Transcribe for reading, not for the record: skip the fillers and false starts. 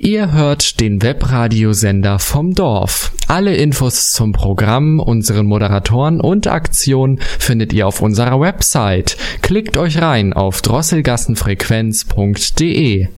Ihr hört den Webradiosender vom Dorf. Alle Infos zum Programm, unseren Moderatoren und Aktionen findet ihr auf unserer Website. Klickt euch rein auf drosselgassenfrequenz.de.